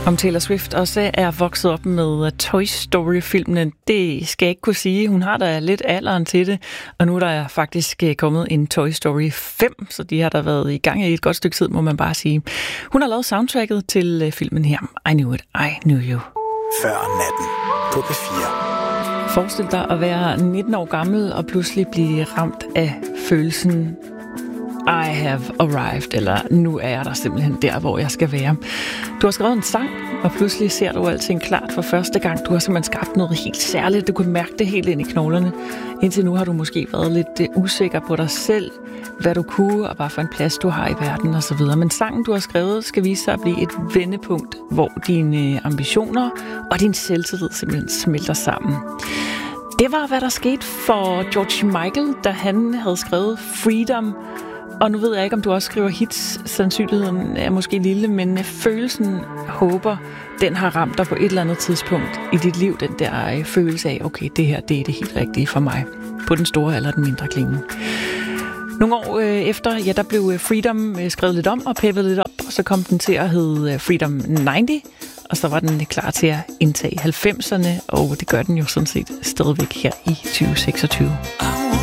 Om Taylor Swift også er vokset op med Toy Story-filmene, det skal jeg ikke kunne sige. Hun har da lidt alderen til det, og nu er der faktisk kommet en Toy Story 5, så de har der været i gang i et godt stykke tid, må man bare sige. Hun har lavet soundtracket til filmen her, I Knew It, I Knew You. Før natten på P4. Forestil dig at være 19 år gammel og pludselig blive ramt af følelsen I have arrived, eller nu er jeg der simpelthen der, hvor jeg skal være. Du har skrevet en sang, og pludselig ser du alting klart for første gang. Du har simpelthen skabt noget helt særligt. Du kunne mærke det helt ind i knoglerne. Indtil nu har du måske været lidt usikker på dig selv, hvad du kunne, og hvad for en plads du har i verden osv. Men sangen, du har skrevet, skal vise sig at blive et vendepunkt, hvor dine ambitioner og din selvtillid simpelthen smelter sammen. Det var, hvad der skete for George Michael, da han havde skrevet Freedom. Og nu ved jeg ikke, om du også skriver hits. Sandsynligheden er måske lille, men følelsen, håber, den har ramt dig på et eller andet tidspunkt i dit liv. Den der følelse af, okay, det her, det er det helt rigtige for mig. På den store eller den mindre klinge. Nogle år efter, ja, der blev Freedom skrevet lidt om og peppet lidt op. Og så kom den til at hedde Freedom 90. Og så var den klar til at indtage 90'erne. Og det gør den jo sådan set stadigvæk her i 2026.